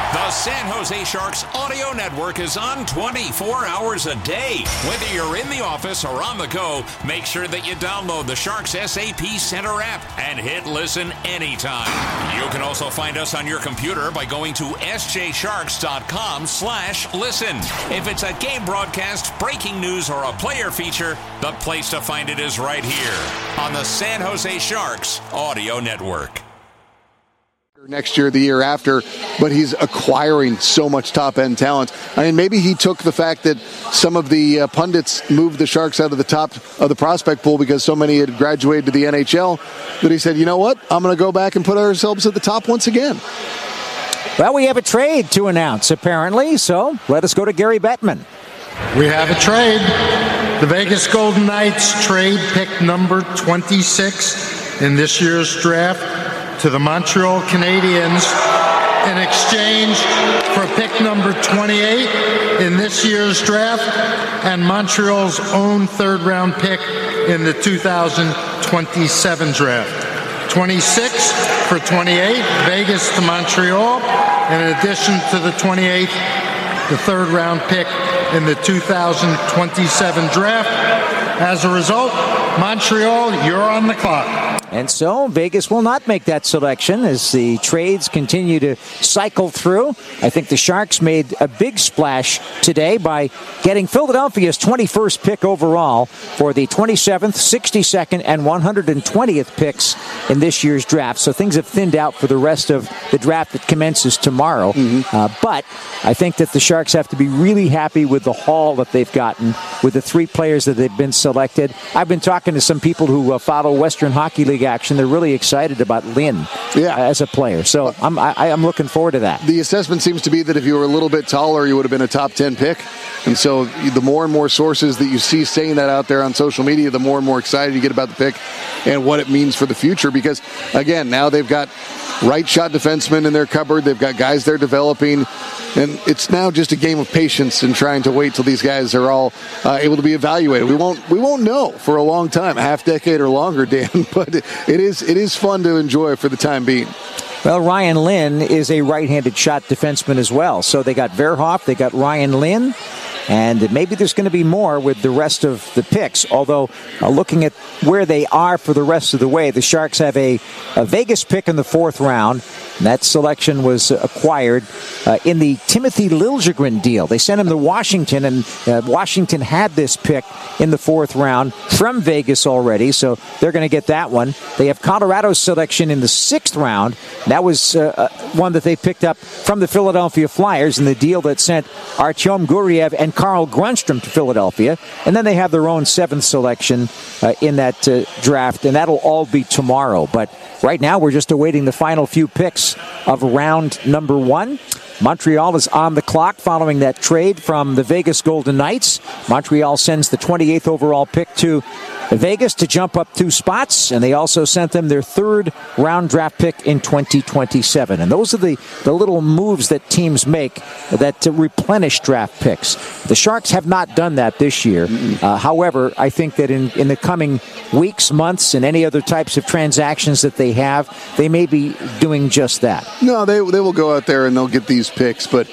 The San Jose Sharks audio network is on 24 hours a day. Whether you're in the office or on the go, make sure that you download the Sharks SAP Center app and hit listen anytime. You can also find us on your computer by going to sjsharks.com/listen. If it's a game broadcast, breaking news, or a player feature, the place to find it is right here on the San Jose Sharks audio network. Next year, the year after, but he's acquiring so much top-end talent. I mean, maybe he took the fact that some of the pundits moved the Sharks out of the top of the prospect pool because so many had graduated to the NHL, that he said, you know what, I'm going to go back and put ourselves at the top once again. Well, we have a trade to announce, apparently, so let us go to Gary Bettman. We have a trade. The Vegas Golden Knights trade pick number 26 in this year's draft to the Montreal Canadiens in exchange for pick number 28 in this year's draft and Montreal's own third-round pick in the 2027 draft. 26 for 28, Vegas to Montreal, in addition to the 28th, the third-round pick in the 2027 draft. As a result, Montreal, you're on the clock. And so Vegas will not make that selection as the trades continue to cycle through. I think the Sharks made a big splash today by getting Philadelphia's 21st pick overall for the 27th, 62nd, and 120th picks in this year's draft. So things have thinned out for the rest of the draft that commences tomorrow. But I think that the Sharks have to be really happy with the haul that they've gotten with the three players that they've been selected. I've been talking to some people who follow Western Hockey League action. They're really excited about Lynn as a player. So I'm looking forward to that. The assessment seems to be that if you were a little bit taller, you would have been a top 10 pick. And so the more and more sources that you see saying that out there on social media, the more and more excited you get about the pick and what it means for the future. Because, again, now they've got right shot defensemen in their cupboard. They've got guys they're developing. And it's now just a game of patience and trying to wait till these guys are all able to be evaluated. We won't know for a long time, a half decade or longer, Dan. But it is fun to enjoy for the time being. Well, Ryan Lynn is a right-handed shot defenseman as well. So they got Verhoff, they got Ryan Lynn, and maybe there's going to be more with the rest of the picks. Although, looking at where they are for the rest of the way, the Sharks have a Vegas pick in the 4th round. And that selection was acquired in the Timothy Liljegren deal. They sent him to Washington, and Washington had this pick in the 4th round from Vegas already, so they're going to get that one. They have Colorado's selection in the 6th round. That was one that they picked up from the Philadelphia Flyers in the deal that sent Artyom Guriev and Carl Grundstrom to Philadelphia. And then they have their own 7th selection in that draft, and that'll all be tomorrow. But right now, we're just awaiting the final few picks of round number 1. Montreal is on the clock following that trade from the Vegas Golden Knights. Montreal sends the 28th overall pick to Vegas to jump up 2 spots, and they also sent them their 3rd round draft pick in 2027. And those are the little moves that teams make that to replenish draft picks. The Sharks have not done that this year. However, I think that in the coming weeks, months, and any other types of transactions that they have, they may be doing just that. No, they will go out there and they'll get these picks, but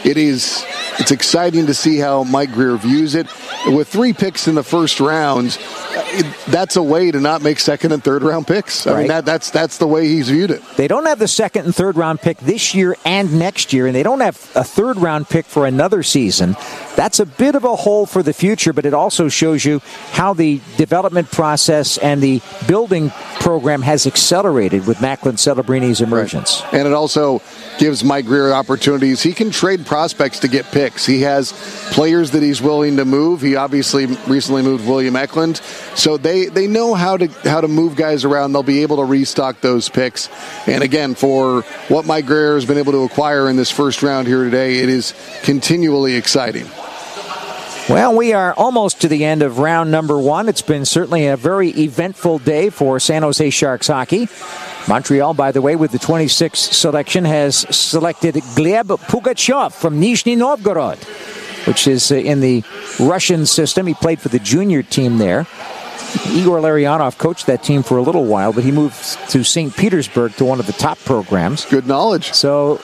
it's exciting to see how Mike Grier views it. With 3 picks in the first round, that's a way to not make 2nd and 3rd round picks. I mean, that's the way he's viewed it. They don't have the 2nd and 3rd round pick this year and next year, and they don't have a 3rd round pick for another season. That's a bit of a hole for the future, but it also shows you how the development process and the building program has accelerated with Macklin Celebrini's emergence. Right. And it also gives Mike Grier opportunities. He can trade prospects to get picks. He has players that he's willing to move. He obviously recently moved William Eklund. So they know how to move guys around. They'll be able to restock those picks. And again, for what Mike Grier has been able to acquire in this first round here today, it is continually exciting. Well, we are almost to the end of round number 1. It's been certainly a very eventful day for San Jose Sharks hockey. Montreal, by the way, with the 26th selection, has selected Gleb Pugachev from Nizhny Novgorod, which is in the Russian system. He played for the junior team there. Igor Larionov coached that team for a little while, but he moved to St. Petersburg to one of the top programs. Good knowledge. So